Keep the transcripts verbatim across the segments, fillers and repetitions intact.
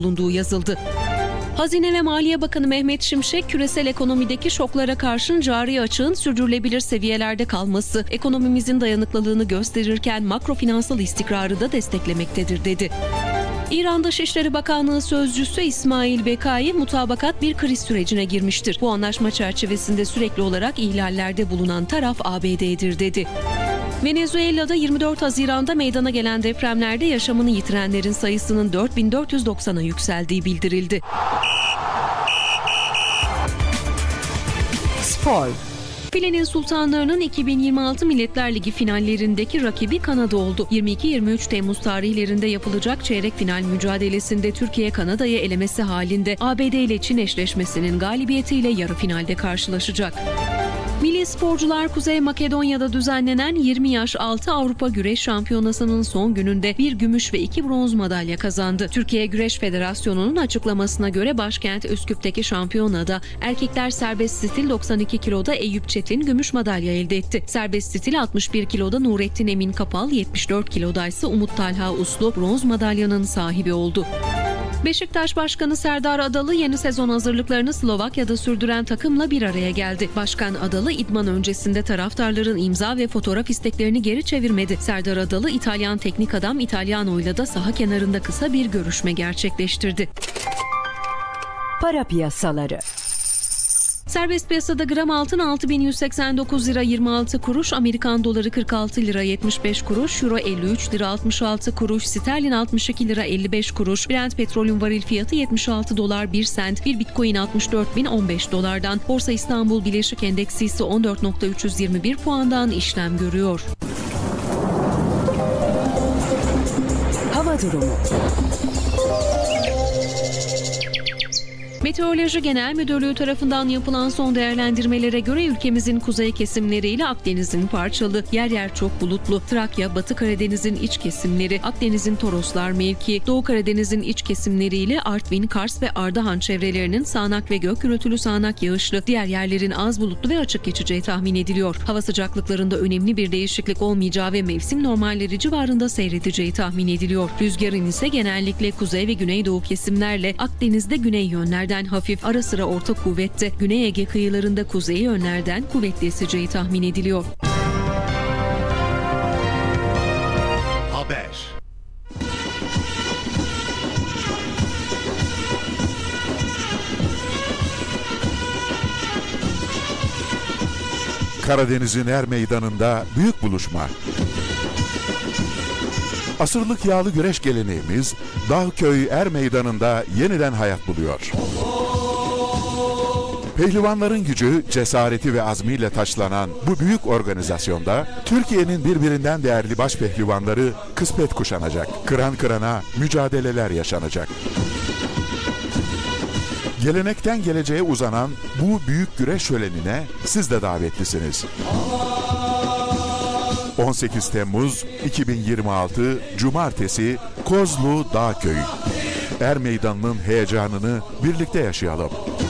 bulunduğu yazıldı. Hazine ve Maliye Bakanı Mehmet Şimşek, küresel ekonomideki şoklara karşın cari açığın sürdürülebilir seviyelerde kalması, ekonomimizin dayanıklılığını gösterirken makrofinansal istikrarı da desteklemektedir dedi. İran Dışişleri Bakanlığı Sözcüsü İsmail Bekai, mutabakat bir kriz sürecine girmiştir. Bu anlaşma çerçevesinde sürekli olarak ihlallerde bulunan taraf A B D'dir dedi. Venezuela'da yirmi dört Haziran'da meydana gelen depremlerde yaşamını yitirenlerin sayısının dört bin dört yüz doksana yükseldiği bildirildi. Spor. Filenin Sultanları'nın iki bin yirmi altı Milletler Ligi finallerindeki rakibi Kanada oldu. yirmi iki yirmi üç Temmuz tarihlerinde yapılacak çeyrek final mücadelesinde Türkiye Kanada'yı elemesi halinde A B D ile Çin eşleşmesinin galibiyetiyle yarı finalde karşılaşacak. Milli sporcular Kuzey Makedonya'da düzenlenen yirmi yaş altı Avrupa Güreş Şampiyonası'nın son gününde bir gümüş ve iki bronz madalya kazandı. Türkiye Güreş Federasyonu'nun açıklamasına göre başkent Üsküp'teki şampiyonada erkekler serbest stil doksan iki kiloda Eyüp Çetin gümüş madalya elde etti. Serbest stil altmış bir kiloda Nurettin Emin Kapal, yetmiş dört kiloda ise Umut Talha Uslu bronz madalyanın sahibi oldu. Beşiktaş Başkanı Serdar Adalı yeni sezon hazırlıklarını Slovakya'da sürdüren takımla bir araya geldi. Başkan Adalı idman öncesinde taraftarların imza ve fotoğraf isteklerini geri çevirmedi. Serdar Adalı İtalyan teknik adam Italiano'yla da saha kenarında kısa bir görüşme gerçekleştirdi. Para piyasaları. Serbest piyasada gram altın altı bin yüz seksen dokuz lira yirmi altı kuruş, Amerikan doları kırk altı lira yetmiş beş kuruş, euro elli üç lira altmış altı kuruş, sterlin altmış iki lira elli beş kuruş, Brent petrolün varil fiyatı yetmiş altı dolar bir sent, bir bitcoin altmış dört bin on beş dolardan, Borsa İstanbul Bileşik Endeksi ise on dört bin üç yüz yirmi bir puandan işlem görüyor. Hava durumu. Meteoroloji Genel Müdürlüğü tarafından yapılan son değerlendirmelere göre ülkemizin kuzey kesimleriyle Akdeniz'in parçalı, yer yer çok bulutlu, Trakya, Batı Karadeniz'in iç kesimleri, Akdeniz'in Toroslar mevki, Doğu Karadeniz'in iç kesimleriyle Artvin, Kars ve Ardahan çevrelerinin sağanak ve gök gürültülü sağanak yağışlı, diğer yerlerin az bulutlu ve açık geçeceği tahmin ediliyor. Hava sıcaklıklarında önemli bir değişiklik olmayacağı ve mevsim normalleri civarında seyredeceği tahmin ediliyor. Rüzgarın ise genellikle kuzey ve güneydoğu kesimlerle Akdeniz'de güney yönlerden hafif, ara sıra orta kuvvette, Güney Ege kıyılarında kuzey yönlerden kuvvetli eseceği tahmin ediliyor. Haber. Karadeniz'in er meydanında büyük buluşma. Asırlık yağlı güreş geleneğimiz Dağköy Er Meydanı'nda yeniden hayat buluyor. Pehlivanların gücü, cesareti ve azmiyle taçlanan bu büyük organizasyonda Türkiye'nin birbirinden değerli baş pehlivanları kısmet kuşanacak. Kıran kırana mücadeleler yaşanacak. Gelenekten geleceğe uzanan bu büyük güreş şölenine siz de davetlisiniz. on sekiz Temmuz iki bin yirmi altı Cumartesi Kozlu Dağköy. Er Meydanı'nın heyecanını birlikte yaşayalım.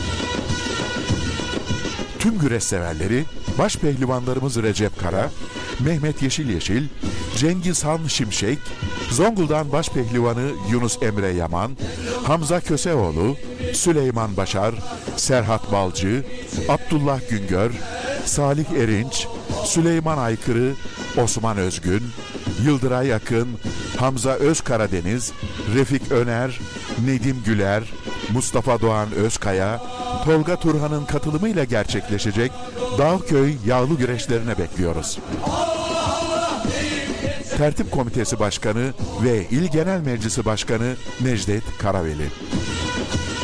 Tüm güreş severleri, baş pehlivanlarımız Recep Kara, Mehmet Yeşil Yeşil, Cengiz Han Şimşek, Zonguldak'ın baş pehlivanı Yunus Emre Yaman, Hamza Köseoğlu, Süleyman Başar, Serhat Balcı, Abdullah Güngör, Salih Erinç, Süleyman Aykırı, Osman Özgün, Yıldıray Akın, Hamza Özkaradeniz, Refik Öner, Nedim Güler, Mustafa Doğan Özkaya, Tolga Turhan'ın katılımıyla gerçekleşecek Dağköy yağlı güreşlerine bekliyoruz. Tertip Komitesi Başkanı ve İl Genel Meclisi Başkanı Necdet Karaveli.